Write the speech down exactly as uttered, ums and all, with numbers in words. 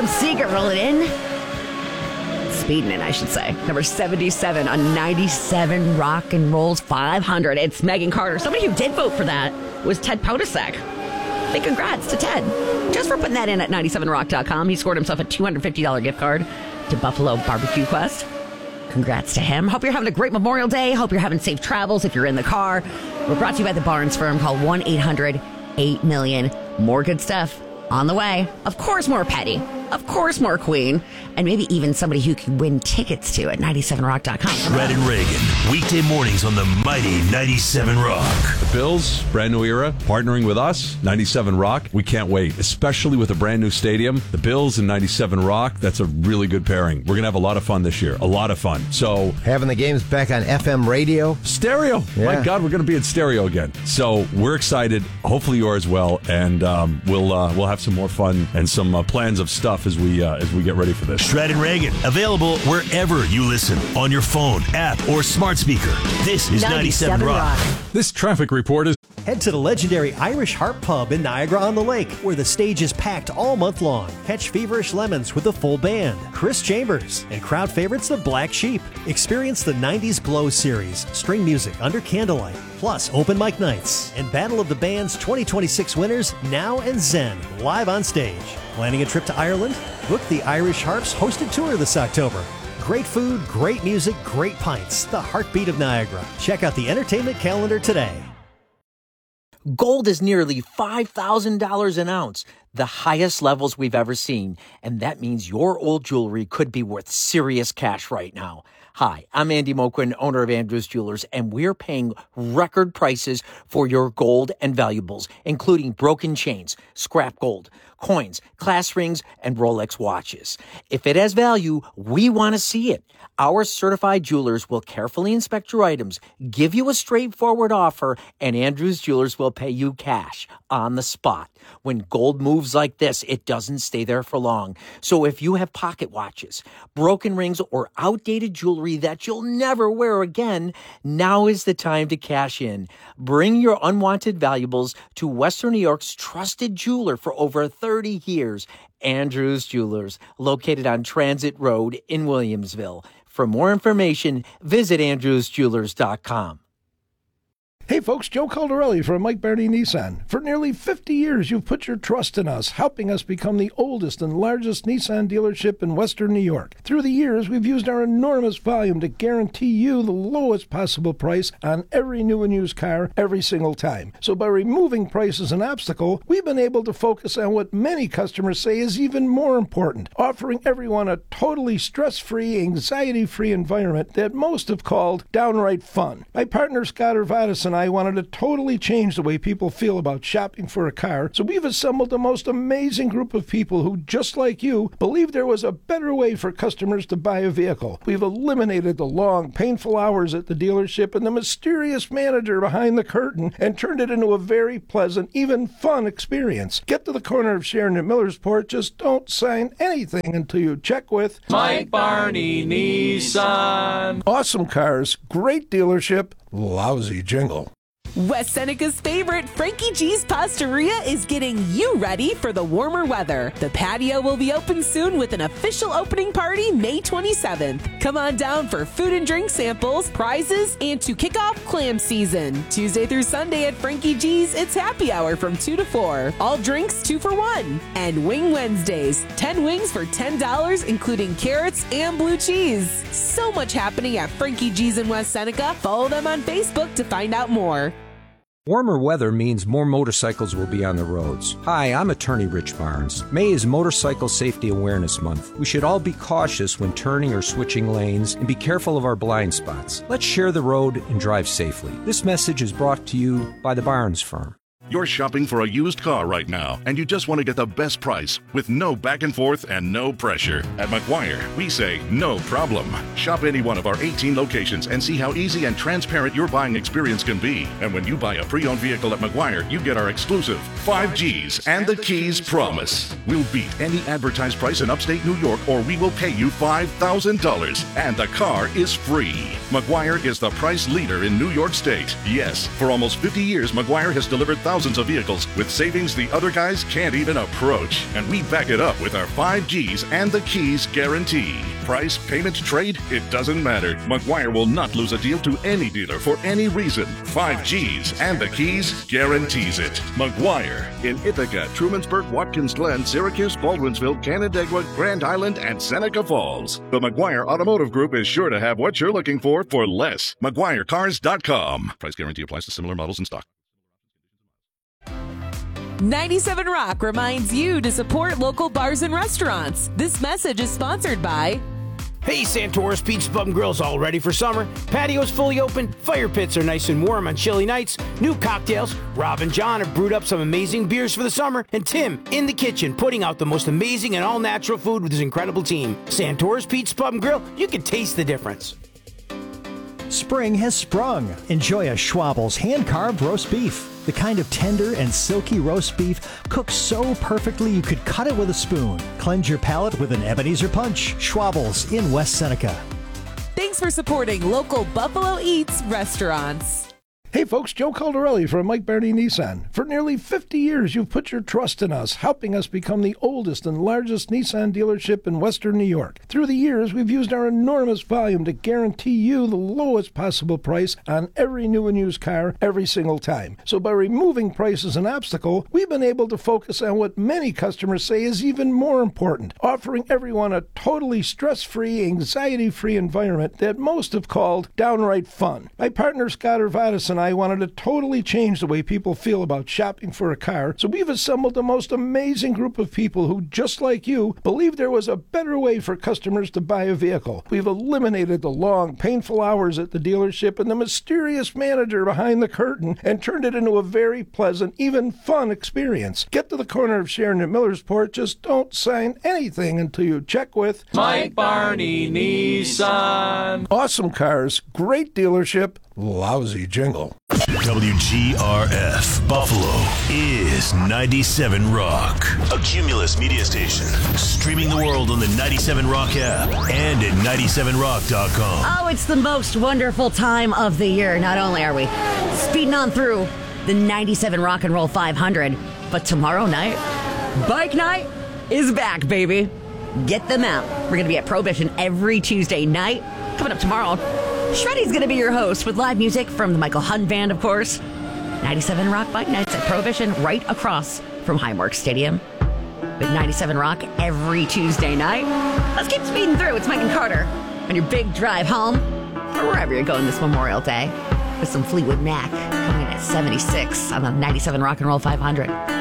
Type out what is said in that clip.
Tom Seeger rolling in. Speeding in, I should say. Number seventy-seven on ninety-seven Rock and Roll's five hundred. It's Megan Carter. Somebody who did vote for that was Ted Podesek. Big congrats to Ted. Just for putting that in at ninety-seven rock dot com. He scored himself a two hundred fifty dollars gift card to Buffalo Barbecue Quest. Congrats to him. Hope you're having a great Memorial Day. Hope you're having safe travels if you're in the car. We're brought to you by the Barnes firm. Call one eight hundred eight million. More good stuff on the way. Of course, more Petty. Of course, more Queen. And maybe even somebody who can win tickets to at ninety-seven rock dot com. Brad and Reagan, weekday mornings on the mighty ninety-seven Rock. The Bills, brand new era, partnering with us, ninety-seven Rock. We can't wait, especially with a brand new stadium. The Bills and ninety-seven Rock, that's a really good pairing. We're going to have a lot of fun this year, a lot of fun. So having the games back on F M radio. Stereo. Yeah. My God, we're going to be in stereo again. So we're excited. Hopefully you are as well. And um, we'll uh, we'll have some more fun and some uh, plans of stuff as we uh, as we get ready for this. Strad and Reagan, available wherever you listen, on your phone, app, or smart speaker. This is ninety-seven Rock. This traffic report is... Head to the legendary Irish Harp Pub in Niagara-on-the-Lake, where the stage is packed all month long. Catch Feverish Lemons with a full band, Chris Chambers, and crowd favorites the Black Sheep. Experience the nineties Glow series, string music under candlelight, plus open mic nights, and Battle of the Bands twenty twenty-six winners Now and Zen live on stage. Planning a trip to Ireland? Book the Irish Harps hosted tour this October. Great food, great music, great pints. The heartbeat of Niagara. Check out the entertainment calendar today. Gold is nearly five thousand dollars an ounce, the highest levels we've ever seen. And that means your old jewelry could be worth serious cash right now. Hi, I'm Andy Moquin, owner of Andrews Jewelers, and we're paying record prices for your gold and valuables, including broken chains, scrap gold, coins, class rings, and Rolex watches. If it has value, we want to see it. Our certified jewelers will carefully inspect your items, give you a straightforward offer, and Andrews Jewelers will pay you cash on the spot. When gold moves like this, it doesn't stay there for long. So if you have pocket watches, broken rings, or outdated jewelry that you'll never wear again, now is the time to cash in. Bring your unwanted valuables to Western New York's trusted jeweler for over thirty years, Andrews Jewelers, located on Transit Road in Williamsville. For more information, visit andrews jewelers dot com. Hey folks, Joe Caldarelli from Mike Barney Nissan. For nearly fifty years, you've put your trust in us, helping us become the oldest and largest Nissan dealership in Western New York. Through the years, we've used our enormous volume to guarantee you the lowest possible price on every new and used car every single time. So by removing price as an obstacle, we've been able to focus on what many customers say is even more important, offering everyone a totally stress-free, anxiety-free environment that most have called downright fun. My partner Scott Urvatis and I wanted to totally change the way people feel about shopping for a car, so we've assembled the most amazing group of people who, just like you, believe there was a better way for customers to buy a vehicle. We've eliminated the long, painful hours at the dealership and the mysterious manager behind the curtain and turned it into a very pleasant, even fun experience. Get to the corner of Sharon and Millersport, just don't sign anything until you check with Mike Barney Nissan. Awesome cars, great dealership, lousy jingle. West Seneca's favorite, Frankie G's Pastaria, is getting you ready for the warmer weather. The patio will be open soon with an official opening party May twenty-seventh. Come on down for food and drink samples, prizes, and to kick off clam season. Tuesday through Sunday at Frankie G's, it's happy hour from two to four. All drinks two for one. And Wing Wednesdays, ten wings for ten dollars, including carrots and blue cheese. So much happening at Frankie G's in West Seneca. Follow them on Facebook to find out more. Warmer weather means more motorcycles will be on the roads. Hi, I'm attorney Rich Barnes. May is Motorcycle Safety Awareness Month. We should all be cautious when turning or switching lanes and be careful of our blind spots. Let's share the road and drive safely. This message is brought to you by the Barnes Firm. You're shopping for a used car right now, and you just want to get the best price with no back and forth and no pressure. At McGuire, we say no problem. Shop any one of our eighteen locations and see how easy and transparent your buying experience can be. And when you buy a pre-owned vehicle at McGuire, you get our exclusive five G's and the Keys promise. We'll beat any advertised price in upstate New York, or we will pay you five thousand dollars, and the car is free. McGuire is the price leader in New York State. Yes, for almost fifty years, McGuire has delivered thousands thousands of vehicles with savings the other guys can't even approach. And we back it up with our five G's and the keys guarantee. Price, payment, trade, it doesn't matter. McGuire will not lose a deal to any dealer for any reason. five G's and the keys guarantees it. McGuire in Ithaca, Trumansburg, Watkins Glen, Syracuse, Baldwinsville, Canandaigua, Grand Island, and Seneca Falls. The McGuire Automotive Group is sure to have what you're looking for for less. McGuire Cars dot com. Price guarantee applies to similar models in stock. ninety-seven Rock reminds you to support local bars and restaurants. This message is sponsored by... Hey, Santora's Pizza Pub and Grill's all ready for summer. Patio's fully open, fire pits are nice and warm on chilly nights, new cocktails. Rob and John have brewed up some amazing beers for the summer, and Tim in the kitchen putting out the most amazing and all-natural food with his incredible team. Santora's Pizza Pub and Grill, you can taste the difference. Spring has sprung. Enjoy a Schwabel's hand-carved roast beef. The kind of tender and silky roast beef cooked so perfectly you could cut it with a spoon. Cleanse your palate with an Ebenezer Punch. Schwabel's in West Seneca. Thanks for supporting local Buffalo Eats restaurants. Hey folks, Joe Caldarelli from Mike Barney Nissan. For nearly fifty years, you've put your trust in us, helping us become the oldest and largest Nissan dealership in Western New York. Through the years, we've used our enormous volume to guarantee you the lowest possible price on every new and used car every single time. So by removing price as an obstacle, we've been able to focus on what many customers say is even more important, offering everyone a totally stress-free, anxiety-free environment that most have called downright fun. My partner Scott Urvatis and I wanted to totally change the way people feel about shopping for a car, so we've assembled the most amazing group of people who, just like you, believe there was a better way for customers to buy a vehicle. We've eliminated the long, painful hours at the dealership and the mysterious manager behind the curtain and turned it into a very pleasant, even fun experience. Get to the corner of Sharon and Millersport, just don't sign anything until you check with Mike Barney Nissan. Awesome cars, great dealership, lousy jingle. W G R F Buffalo is ninety-seven Rock, a Cumulus media station, streaming the world on the ninety-seven Rock app and at ninety-seven rock dot com. Oh, it's the most wonderful time of the year. Not only are we speeding on through the ninety-seven Rock and Roll five hundred, but tomorrow night, Bike Night is back, baby. Get them out. We're going to be at Prohibition every Tuesday night. Coming up tomorrow, Shreddy's going to be your host with live music from the Michael Hunt Band, of course. ninety-seven Rock Bike Nights at Prohibition right across from Highmark Stadium. With ninety-seven Rock every Tuesday night. Let's keep speeding through. It's Mike and Carter on your big drive home or wherever you're going this Memorial Day with some Fleetwood Mac coming in at seventy-six on the ninety-seven Rock and Roll five hundred.